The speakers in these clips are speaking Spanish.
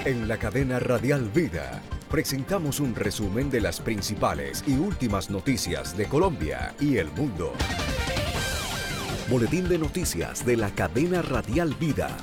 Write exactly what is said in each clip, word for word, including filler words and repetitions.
En la cadena Radial Vida presentamos un resumen de las principales y últimas noticias de Colombia y el mundo. Boletín de noticias de la cadena Radial Vida.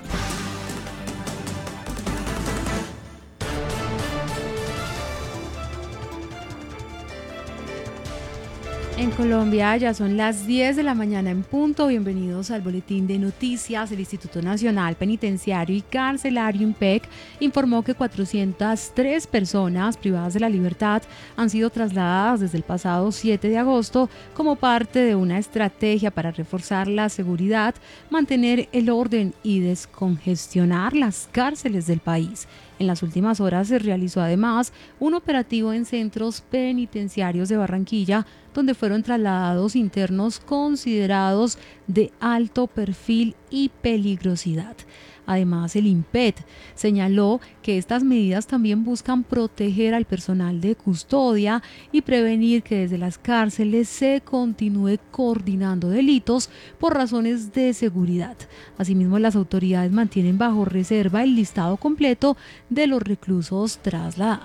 En Colombia ya son las diez de la mañana en punto. Bienvenidos al Boletín de Noticias. El Instituto Nacional Penitenciario y Carcelario INPEC informó que cuatrocientas tres personas privadas de la libertad han sido trasladadas desde el pasado siete de agosto como parte de una estrategia para reforzar la seguridad, mantener el orden y descongestionar las cárceles del país. En las últimas horas se realizó además un operativo en centros penitenciarios de Barranquilla, donde fueron trasladados internos considerados de alto perfil y peligrosidad. Además, el INPET señaló que estas medidas también buscan proteger al personal de custodia y prevenir que desde las cárceles se continúe coordinando delitos por razones de seguridad. Asimismo, las autoridades mantienen bajo reserva el listado completo de los reclusos trasladados.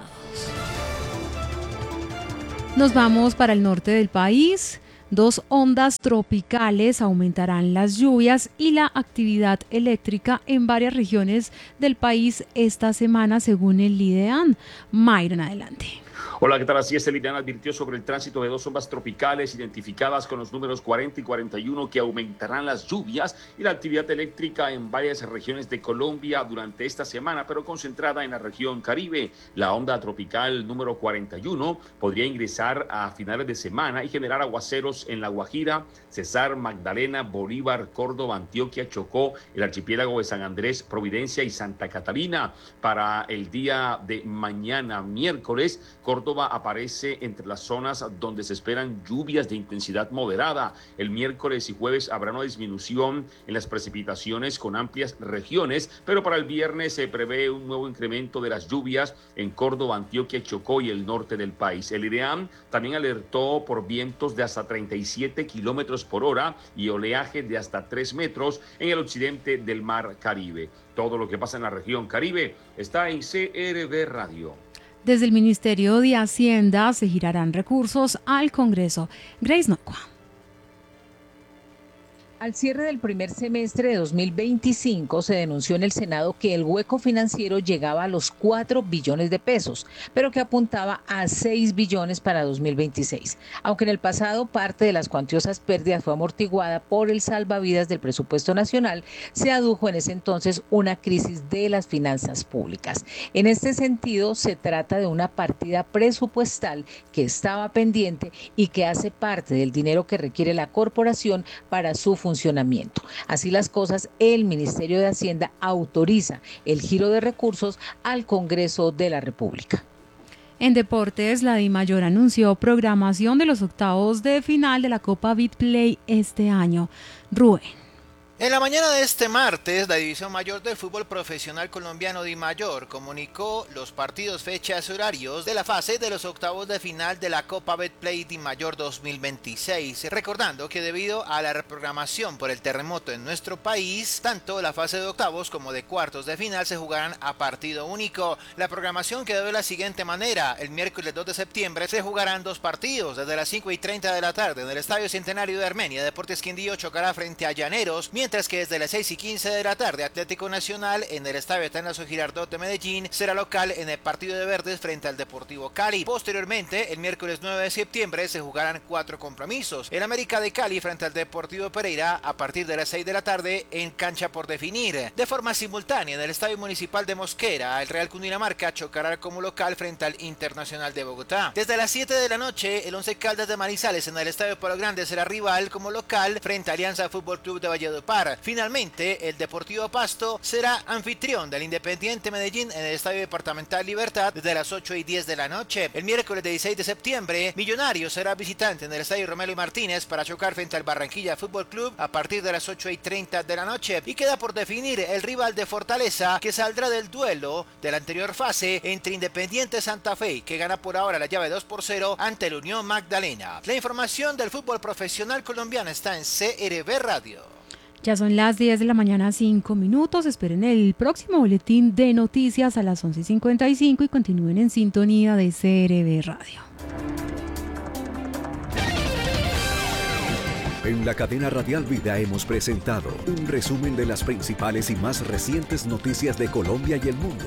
Nos vamos para el norte del país. Dos ondas tropicales aumentarán las lluvias y la actividad eléctrica en varias regiones del país esta semana, según el IDEAN. Mayron, adelante. Hola, ¿qué tal? Así es, el IDEAN advirtió sobre el tránsito de dos ondas tropicales identificadas con los números cuarenta y cuarenta y uno que aumentarán las lluvias y la actividad eléctrica en varias regiones de Colombia durante esta semana, pero concentrada en la región Caribe. La onda tropical número cuarenta y uno podría ingresar a finales de semana y generar aguaceros en La Guajira, Cesar, Magdalena, Bolívar, Córdoba, Antioquia, Chocó, el archipiélago de San Andrés, Providencia y Santa Catalina. Para el día de mañana, miércoles, Córdoba aparece entre las zonas donde se esperan lluvias de intensidad moderada. El miércoles y jueves habrá una disminución en las precipitaciones con amplias regiones, pero para el viernes se prevé un nuevo incremento de las lluvias en Córdoba, Antioquia, Chocó y el norte del país. El IDEAM también alertó por vientos de hasta treinta y siete kilómetros por hora y oleaje de hasta tres metros en el occidente del mar Caribe. Todo lo que pasa en la región Caribe está en C R V Radio. Desde el Ministerio de Hacienda se girarán recursos al Congreso. Grace Nocua. Al cierre del primer semestre de dos mil veinticinco se denunció en el Senado que el hueco financiero llegaba a los cuatro billones de pesos, pero que apuntaba a seis billones para dos mil veintiséis. Aunque en el pasado parte de las cuantiosas pérdidas fue amortiguada por el salvavidas del presupuesto nacional, se adujo en ese entonces una crisis de las finanzas públicas. En este sentido, se trata de una partida presupuestal que estaba pendiente y que hace parte del dinero que requiere la corporación para su funcionamiento. Así las cosas, el Ministerio de Hacienda autoriza el giro de recursos al Congreso de la República. En deportes, la DIMAYOR anunció programación de los octavos de final de la Copa Bitplay este año. Rubén. En la mañana de este martes, la División Mayor del Fútbol Profesional Colombiano DIMAYOR comunicó los partidos, fechas y horarios de la fase de los octavos de final de la Copa Betplay DIMAYOR dos mil veintiséis, recordando que debido a la reprogramación por el terremoto en nuestro país, tanto la fase de octavos como de cuartos de final se jugarán a partido único. La programación quedó de la siguiente manera: el miércoles dos de septiembre se jugarán dos partidos desde las cinco y treinta de la tarde en el Estadio Centenario de Armenia. Deportes Quindío chocará frente a Llaneros, mientras que desde las seis y quince de la tarde Atlético Nacional en el Estadio Atanasio Girardot de Medellín será local en el partido de Verdes frente al Deportivo Cali. Posteriormente, el miércoles nueve de septiembre se jugarán cuatro compromisos: el América de Cali frente al Deportivo Pereira a partir de las seis de la tarde en cancha por definir. De forma simultánea en el Estadio Municipal de Mosquera, el Real Cundinamarca chocará como local frente al Internacional de Bogotá. Desde las siete de la noche, el Once Caldas de Manizales en el Estadio Palo Grande será rival como local frente a Alianza Fútbol Club de Valledupar. Finalmente, el Deportivo Pasto será anfitrión del Independiente Medellín en el Estadio Departamental Libertad desde las ocho y diez de la noche. El miércoles dieciséis de septiembre, Millonarios será visitante en el Estadio Romelo y Martínez para chocar frente al Barranquilla Fútbol Club a partir de las ocho y treinta de la noche. Y queda por definir el rival de Fortaleza, que saldrá del duelo de la anterior fase entre Independiente Santa Fe, que gana por ahora la llave dos por cero ante la Unión Magdalena. La información del fútbol profesional colombiano está en C R V Radio. Ya son las diez de la mañana, cinco minutos. Esperen el próximo boletín de noticias a las once y cincuenta y cinco y continúen en sintonía de C R B Radio. En la cadena Radial Vida hemos presentado un resumen de las principales y más recientes noticias de Colombia y el mundo.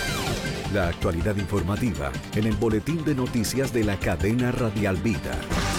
La actualidad informativa en el boletín de noticias de la cadena Radial Vida.